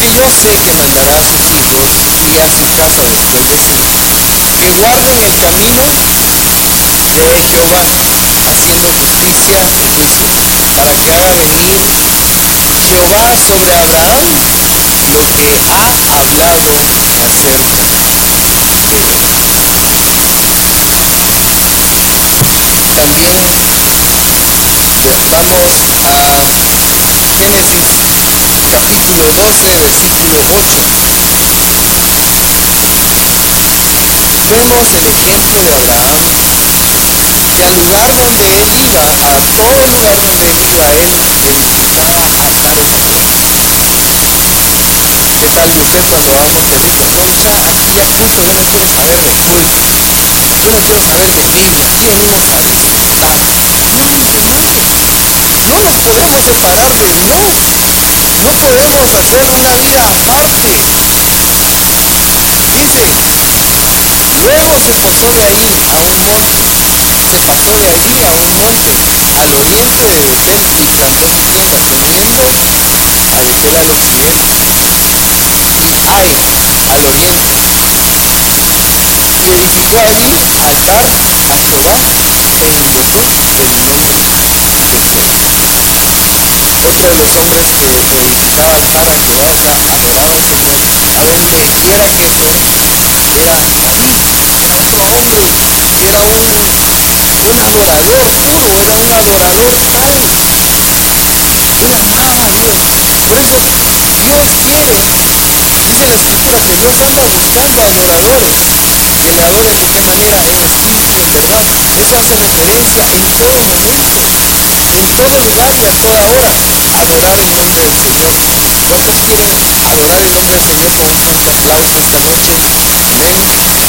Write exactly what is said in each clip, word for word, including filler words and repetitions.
porque yo sé que mandará a sus hijos y a su casa después de sí, que guarden el camino de Jehová, haciendo justicia y juicio, para que haga venir Jehová sobre Abraham lo que ha hablado acerca de él. También vamos a Génesis capítulo doce, versículo ocho. Vemos el ejemplo de Abraham, que al lugar donde él iba, a todo lugar donde él iba, él edificaba altares a Jehová. ¿Qué tal usted cuando vamos y le digo, no, mira, aquí ya culto, yo no quiero saber de culto, yo no quiero saber de Biblia, aquí venimos a disfrutar? No, hermano, no nos podemos separar de Dios, no podemos hacer una vida aparte. Dice, luego se pasó de ahí a un monte, se pasó de allí a un monte al oriente de Betel y plantó su tienda poniendo a Betel al occidente y Ai al oriente, y edificó allí altar a Jehová e invocó el nombre del Señor. Otro de los hombres que le edificaba altar a Jehová, o sea, adoraba al Señor, a donde quiera que fuera, era David. Era otro hombre que era un, un adorador puro, era un adorador total. Él amaba a Dios. Por eso Dios quiere, dice la escritura, que Dios anda buscando adoradores que le adoren de qué manera, en espíritu y en verdad. Eso hace referencia en todo momento, en todo lugar y a toda hora, adorar el nombre del Señor. ¿Cuántos quieren adorar el nombre del Señor con un santo aplauso esta noche? Amén.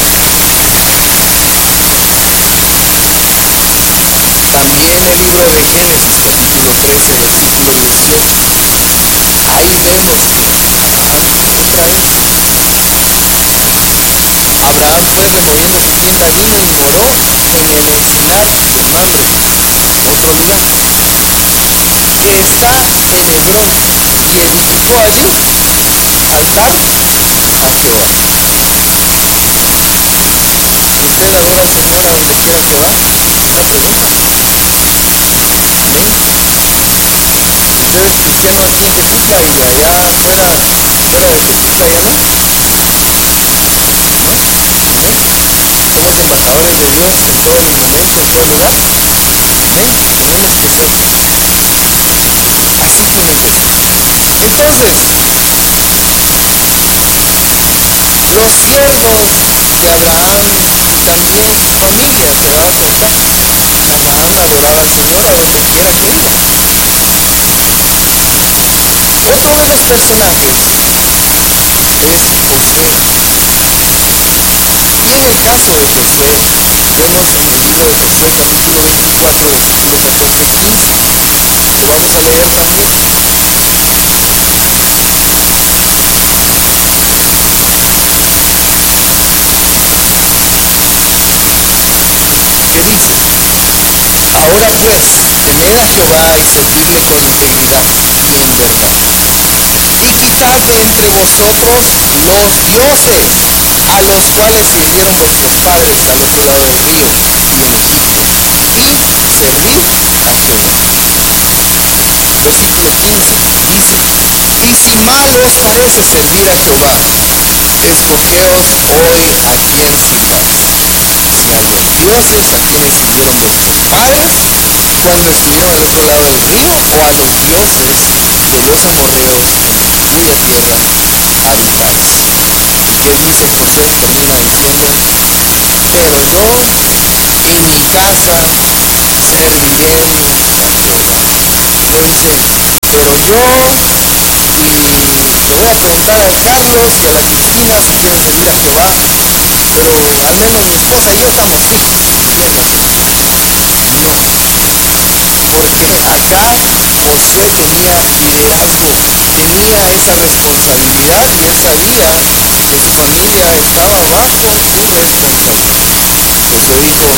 También el libro de Génesis, capítulo trece, versículo dieciocho. Ahí vemos que Abraham, otra vez, Abraham pues removiendo su tienda vino y moró en el encinar de Mamre, otro lugar, que está en Hebrón, y edificó allí altar a Jehová. ¿Usted adora al Señor a donde quiera que va? ¿Está seguro? Amén. Usted es cristiano aquí en Tezuca y allá afuera, fuera de Tezuca ya no. ¿No? Amén. Somos embajadores de Dios en todo momento, en todo lugar. Amén. Y tenemos que serlo. Así tiene que ser. Entonces, los siervos de Abraham y también su familia, te das cuenta, Abraham adoraba al Señor a donde quiera que iba. Otro de los personajes es Josué. Y en el caso de Josué, vemos en el libro de Josué capítulo veinticuatro, versículo catorce y quince. Lo vamos a leer también. Que dice, ahora pues, temed a Jehová y servidle con integridad y en verdad. Y quitad de entre vosotros los dioses a los cuales sirvieron vuestros padres al otro lado del río y en Egipto, y servid a Jehová. Versículo quince dice, y si mal os parece servir a Jehová, escogeos hoy a quién sirváis, si a los dioses a quienes sirvieron vuestros padres cuando estuvieron al otro lado del río, o a los dioses de los amorreos en cuya tierra habitáis. ¿Qué dice Josué? Termina diciendo, pero yo en mi casa serviremos a Jehová. No dice, pero yo y le voy a preguntar al Carlos y a la Cristina si quieren servir a Jehová, pero al menos mi esposa y yo estamos fijos, entiéndase. No, porque acá Josué tenía liderazgo, tenía esa responsabilidad y él sabía que su familia estaba bajo su responsabilidad. Josué dijo,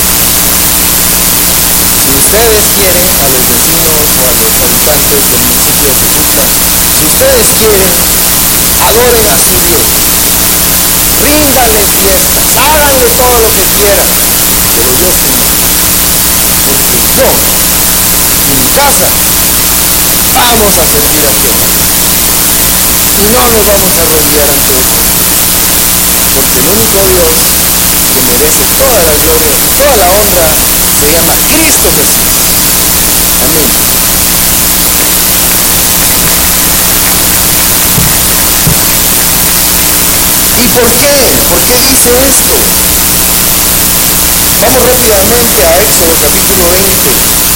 si ustedes quieren, a los vecinos o a los habitantes del municipio de Tezuca, si ustedes quieren, adoren a su Dios, ríndanle fiestas, háganle todo lo que quieran, pero yo que no, porque yo y mi casa vamos a servir a Jehová y no nos vamos a arrodillar ante otro Dios, porque el único Dios que merece toda la gloria y toda la honra se llama Cristo Jesús. Amén. ¿Y por qué? ¿Por qué dice esto? Vamos rápidamente a Éxodo capítulo veinte,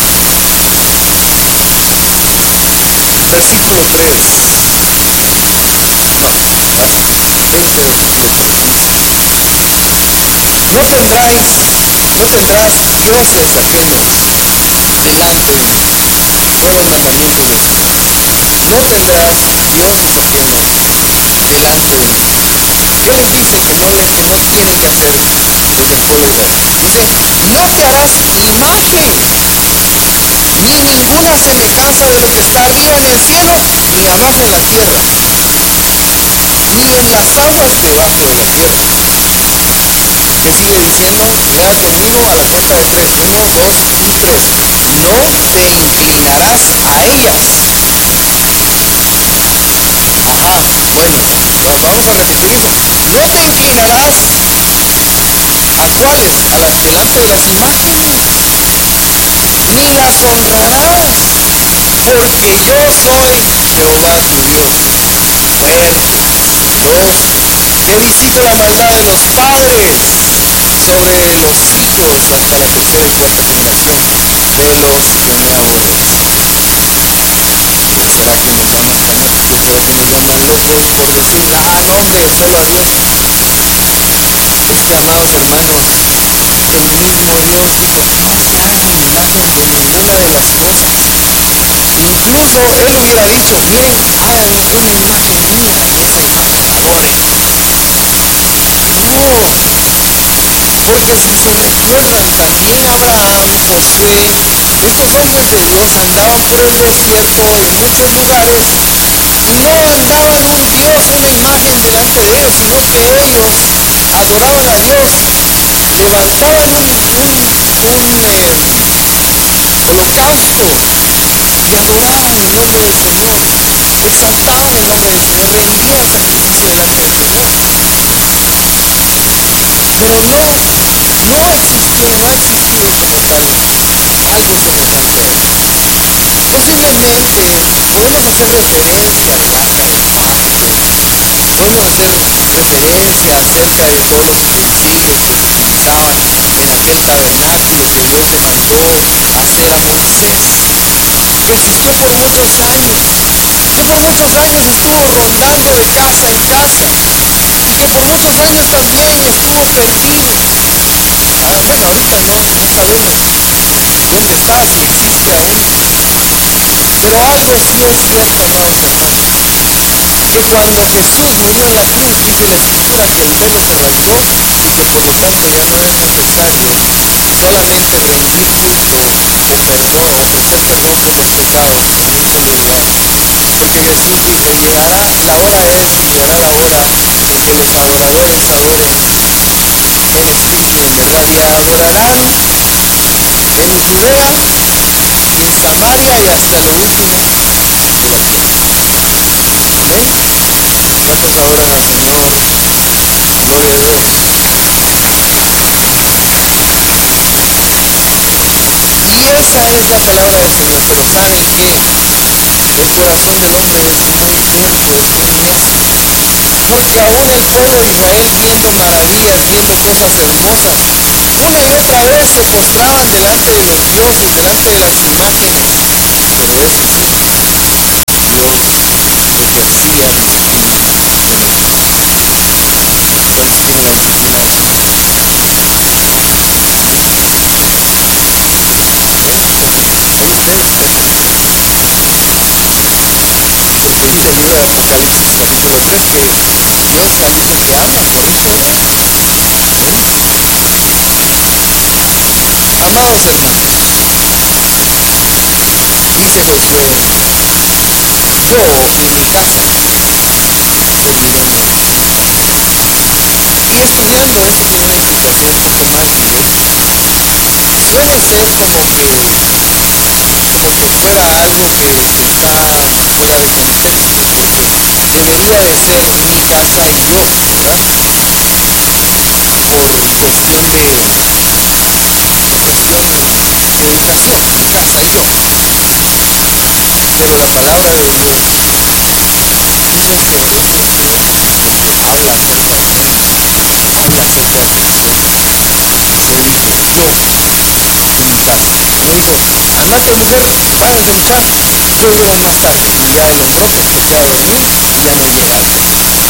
versículo tres. No, veinte veintiocho dice, no tendráis, no tendrás dioses ajenos delante de mí. Nuevo mandamiento en Éxodo. No tendrás dioses ajenos delante de mí. ¿Qué les dice que no, le, que no tienen que hacer desde el pueblo de Israel? Dice, no te harás imagen, ni ninguna semejanza de lo que está arriba en el cielo, ni abajo en la tierra, ni en las aguas debajo de la tierra. ¿Qué sigue diciendo? Lean conmigo a la cuenta de tres. Uno, dos y tres. No te inclinarás a ellas. Ajá, bueno, vamos a repetirlo. No te inclinarás a cuáles, a la, delante de las imágenes, ni las honrarás, porque yo soy Jehová tu Dios. Fuerte. Dos, he visto la maldad de los padres sobre los hijos hasta la tercera y cuarta generación de los que me aborrecen. ¿Qué será que nos llaman, qué será que nos llaman locos por decir, ah, no hombre, solo a Dios? Es que, amados hermanos, el mismo Dios dijo, no se hagan imagen de ninguna de las cosas. Incluso él hubiera dicho, miren, hagan una imagen mía y esa imagen adórenla. No, porque se sometió también Abraham, Josué, estos hombres de Dios andaban por el desierto en muchos lugares y no andaban un Dios, una imagen delante de ellos, sino que ellos adoraban a Dios, levantaban un, un, un eh, holocausto y adoraban el nombre del Señor, exaltaban el nombre del Señor, rendían sacrificio delante del Señor. Pero no, no existía, no ha existido como tal, algo como tal por ahí. Posiblemente podemos hacer referencia, ¿verdad?, al lenguaje, podemos hacer referencia acerca de todos los utensilios que se utilizaban en aquel tabernáculo que Dios le mandó hacer a Moisés, que existió por muchos años, que por muchos años estuvo rondando de casa en casa y que por muchos años también estuvo perdido. Ah, bueno, ahorita no, no sabemos dónde está, si existe aún. Pero algo sí es cierto, amados hermanos, que cuando Jesús murió en la cruz, dice la escritura que el velo se rasgó y que por lo tanto ya no es necesario solamente rendir culto o perdón, ofrecer perdón por los pecados en un solo lugar. Porque Jesús dice, llegará, la hora es y llegará la hora en que los adoradores adoren en espíritu y en verdad, y adorarán en Judea, en Samaria y hasta lo último de la tierra. Amén. ¿Cuántos adoran al Señor? Gloria a Dios. Y esa es la palabra del Señor. Pero ¿saben qué? El corazón del hombre es muy terco, es muy necio. Porque aún el pueblo de Israel, viendo maravillas, viendo cosas hermosas, una y otra vez se postraban delante de los dioses, delante de las imágenes. Pero eso sí, Dios los vencía en, en, en los vencía en la aniquilación. Amén. Fuerte. Ahí ustedes pueden. Porque dice el libro de Apocalipsis capítulo tres que Dios al único que ama por eso es. Amén. Amados hermanos, dice Josué un día, yo y mi casa entiendo eso que vos decís hasta cierto punto y suele ser como que como que fuera algo que, que está fuera de contexto, porque debería de ser mi casa y yo, ¿verdad? Por cuestión de, por cuestión de educación, mi casa y yo. Pero la palabra de Dios siempre es donde, donde habla acerca de quién, habla acerca de nosotros. Se dice yo y mi casa. No dijo, andate mujer, váyanse muchachos, yo llego más tarde. Y ya el hombrón se fue a dormir y ya no llega después.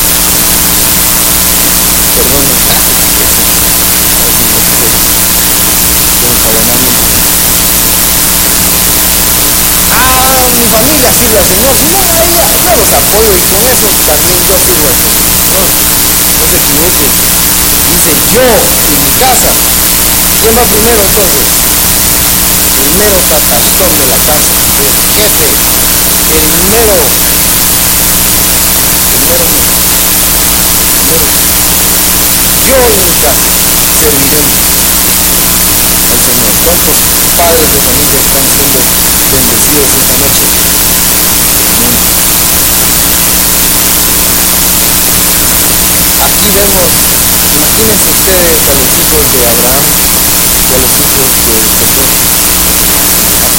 Perdón el lápiz que ando haciendo memoria. Don Salomón dice, ah, mi familia sirve al Señor. No, ella, yo los apoyo y con eso también yo sirvo al Señor. No, no. Entonces cuando dice, dice yo y mi casa, ¿quién va primero entonces? El mero patachón de la casa, el jefe, el mero, primero yo, primero yo. Yo y mi casa serviremos al Señor. ¿Cuántos padres de familia están siendo bendecidos esta noche? Amén. Aquí vemos, imagínense ustedes a los hijos de Abraham y a los hijos de José, Isaac.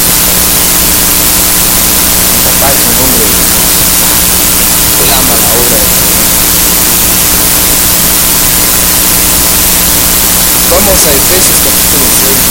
Isaac es un hombre que ama la obra del Señor. Vamos a Efesios capítulo seis.